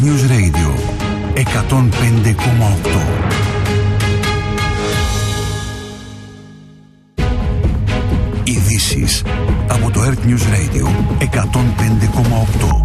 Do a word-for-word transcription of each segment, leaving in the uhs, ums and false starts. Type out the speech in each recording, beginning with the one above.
Earth News Radio εκατόν πέντε κόμμα οκτώ. Ειδήσεις από το Earth News Radio εκατόν πέντε κόμμα οκτώ.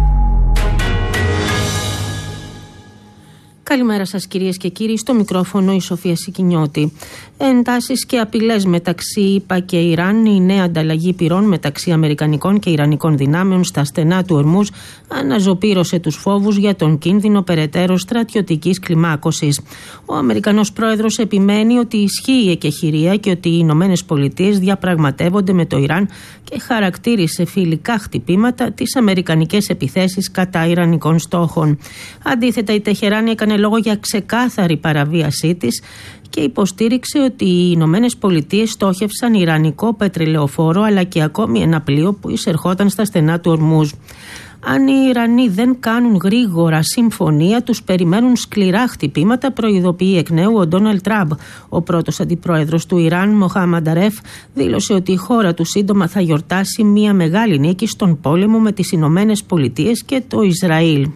Καλημέρα σας κυρίες και κύριοι, στο μικρόφωνο η Σοφία Σικινιώτη. Εντάσεις και απειλές μεταξύ ΗΠΑ και Ιράν, η νέα ανταλλαγή πυρών μεταξύ αμερικανικών και ιρανικών δυνάμεων στα στενά του Ορμούζ αναζωπήρωσε τους φόβους για τον κίνδυνο περαιτέρω στρατιωτικής κλιμάκωσης. Ο Αμερικανός πρόεδρος επιμένει ότι ισχύει η εκεχηρία και ότι οι Ηνωμένες Πολιτείες διαπραγματεύονται με το Ιράν και χαρακτήρισε φιλικά χτυπήματα τις αμερικανικές επιθέσεις κατά ιρανικών στόχων. Αντίθετα, η Τεχεράνη έκανε λόγο για ξεκάθαρη παραβίασή της και υποστήριξε ότι οι Ηνωμένες Πολιτείες στόχευσαν ιρανικό πετρελαιοφόρο αλλά και ακόμη ένα πλοίο που εισερχόταν στα στενά του Ορμούζ. Αν οι Ιρανοί δεν κάνουν γρήγορα συμφωνία, τους περιμένουν σκληρά χτυπήματα, προειδοποιεί εκ νέου ο Ντόναλντ Τραμπ. Ο πρώτος αντιπρόεδρος του Ιράν, Μοχάμαντ Αρέφ, δήλωσε ότι η χώρα του σύντομα θα γιορτάσει μια μεγάλη νίκη στον πόλεμο με τις Ηνωμένες Πολιτείες και το Ισραήλ.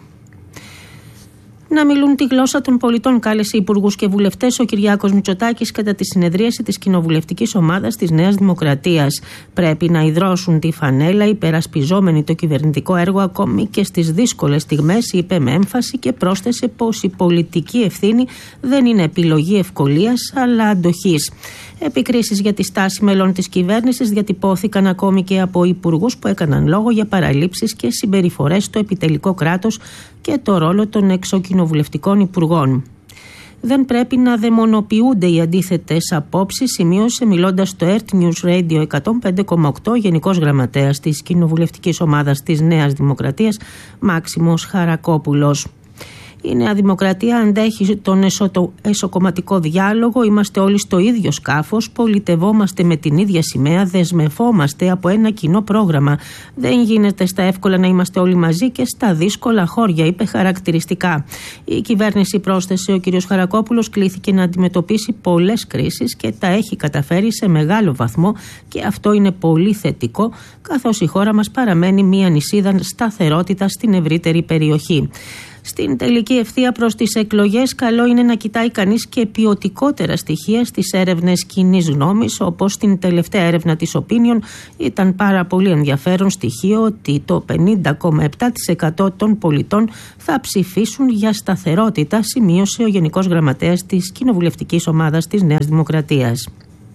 Να μιλούν τη γλώσσα των πολιτών, κάλεσε υπουργούς και βουλευτές ο Κυριάκος Μητσοτάκης κατά τη συνεδρίαση της κοινοβουλευτικής ομάδας της Νέας Δημοκρατίας. Πρέπει να ιδρώσουν τη φανέλα υπερασπιζόμενοι το κυβερνητικό έργο ακόμη και στις δύσκολες στιγμές, είπε με έμφαση και πρόσθεσε πως η πολιτική ευθύνη δεν είναι επιλογή ευκολίας αλλά αντοχής. Επικρίσεις για τη στάση μελών της κυβέρνησης διατυπώθηκαν ακόμη και από υπουργούς που έκαναν λόγο για παραλήψεις και συμπεριφορές στο επιτελικό κράτος και το ρόλο των εξοκοινοβουλευτικών υπουργών. Δεν πρέπει να δαιμονοποιούνται οι αντίθετες απόψεις, σημείωσε μιλώντας στο Earth News Radio εκατόν πέντε κόμμα οκτώ ο Γενικός Γραμματέας της Κοινοβουλευτικής Ομάδας της Νέας Δημοκρατίας, Μάξιμος Χαρακόπουλος. Η Νέα Δημοκρατία αντέχει τον εσωτο, εσωκομματικό διάλογο, είμαστε όλοι στο ίδιο σκάφος, πολιτευόμαστε με την ίδια σημαία, δεσμευόμαστε από ένα κοινό πρόγραμμα. Δεν γίνεται στα εύκολα να είμαστε όλοι μαζί και στα δύσκολα χώρια, είπε χαρακτηριστικά. Η κυβέρνηση, πρόσθεσε ο κ. Χαρακόπουλος, κλήθηκε να αντιμετωπίσει πολλές κρίσεις και τα έχει καταφέρει σε μεγάλο βαθμό και αυτό είναι πολύ θετικό, καθώς η χώρα μας παραμένει μια νησίδα σταθερότητα στην ευρύτερη περιοχή. Στην τελική ευθεία προς τις εκλογές, καλό είναι να κοιτάει κανείς και ποιοτικότερα στοιχεία στις έρευνες κοινής γνώμης, όπως στην τελευταία έρευνα της Opinion ήταν πάρα πολύ ενδιαφέρον στοιχείο ότι το πενήντα κόμμα επτά τοις εκατό των πολιτών θα ψηφίσουν για σταθερότητα, σημείωσε ο Γενικός Γραμματέας της Κοινοβουλευτικής Ομάδας της Νέας Δημοκρατίας.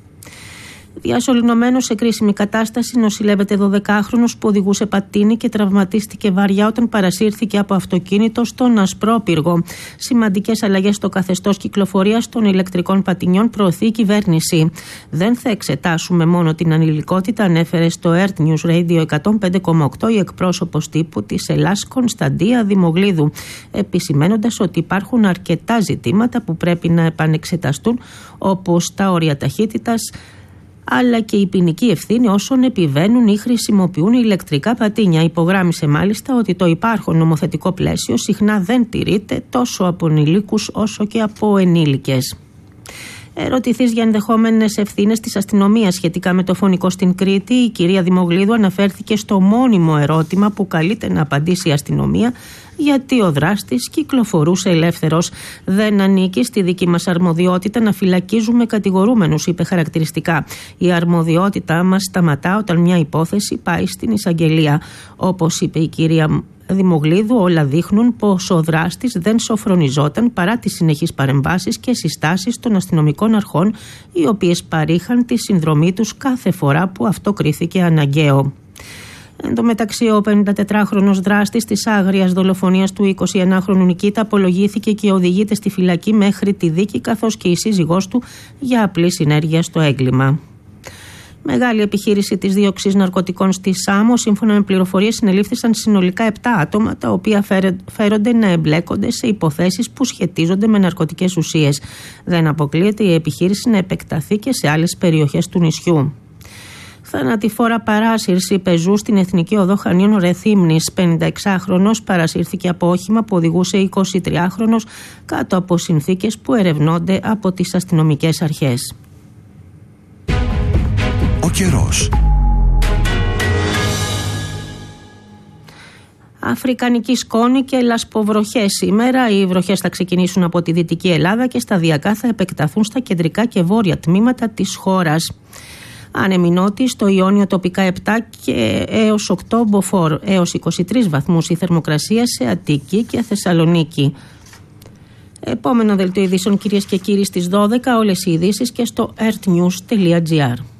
Διασωληνωμένος σε κρίσιμη κατάσταση νοσηλεύεται δωδεκάχρονος που οδηγούσε πατίνι και τραυματίστηκε βαριά όταν παρασύρθηκε από αυτοκίνητο στον Ασπρόπυργο. Σημαντικές αλλαγές στο καθεστώς κυκλοφορίας των ηλεκτρικών πατινιών προωθεί η κυβέρνηση. Δεν θα εξετάσουμε μόνο την ανηλικότητα, ανέφερε στο Earth News Radio εκατόν πέντε κόμμα οκτώ η εκπρόσωπος τύπου της Ελλάς Κωνσταντία Δημογλίδου, επισημένοντας ότι υπάρχουν αρκετά ζητήματα που πρέπει να επανεξεταστούν, όπως τα όρια ταχύτητας, αλλά και η ποινική ευθύνη όσων επιβαίνουν ή χρησιμοποιούν ηλεκτρικά πατίνια. Υπογράμμισε μάλιστα ότι το υπάρχον νομοθετικό πλαίσιο συχνά δεν τηρείται τόσο από ενηλίκους όσο και από ενήλικες. Ερωτηθείς για ενδεχόμενες ευθύνες της αστυνομίας σχετικά με το φωνικό στην Κρήτη, η κυρία Δημογλίδου αναφέρθηκε στο μόνιμο ερώτημα που καλείται να απαντήσει η αστυνομία, γιατί ο δράστης κυκλοφορούσε ελεύθερος. Δεν ανήκει στη δική μας αρμοδιότητα να φυλακίζουμε κατηγορούμενους, είπε χαρακτηριστικά. Η αρμοδιότητά μας σταματά όταν μια υπόθεση πάει στην εισαγγελία. Όπως είπε η κυρία Δημογλίδου, όλα δείχνουν πως ο δράστης δεν σοφρονιζόταν παρά τις συνεχείς παρεμβάσεις και συστάσεις των αστυνομικών αρχών, οι οποίες παρήχαν τη συνδρομή τους κάθε φορά που αυτό κρίθηκε αναγκαίο. Εν τω μεταξύ, ο πενηντατετράχρονος δράστης της άγριας δολοφονίας του εικοσιενάχρονου Νικήτα απολογήθηκε και οδηγείται στη φυλακή μέχρι τη δίκη, καθώς και η σύζυγός του για απλή συνέργεια στο έγκλημα. Μεγάλη επιχείρηση της δίωξης ναρκωτικών στη Σάμο. Σύμφωνα με πληροφορίες, συνελήφθησαν συνολικά επτά άτομα, τα οποία φέρονται να εμπλέκονται σε υποθέσεις που σχετίζονται με ναρκωτικές ουσίες. Δεν αποκλείεται η επιχείρηση να επεκταθεί και σε άλλες περιοχές του νησιού. Θανατηφόρα παράσυρση πεζού στην Εθνική Οδό Χανίων Ρεθύμνης. πενηνταεξάχρονος παρασύρθηκε από όχημα που οδηγούσε εικοσιτριάχρονος κάτω από συνθήκες που ερευνώνται από τις αστυνομικές αρχές. Ο καιρός. Αφρικανική σκόνη και λασποβροχές σήμερα. Οι βροχές θα ξεκινήσουν από τη Δυτική Ελλάδα και σταδιακά θα επεκταθούν στα κεντρικά και βόρεια τμήματα της χώρας. Άνεμη νότης, στο Ιόνιο τοπικά επτά και έως οκτώ, μποφόρ έως είκοσι τρεις βαθμούς η θερμοκρασία σε Αττική και Θεσσαλονίκη. Επόμενο δελτίο ειδήσεων, κυρίες και κύριοι, στις δώδεκα. Όλες οι ειδήσεις και στο earthnews τελεία gr.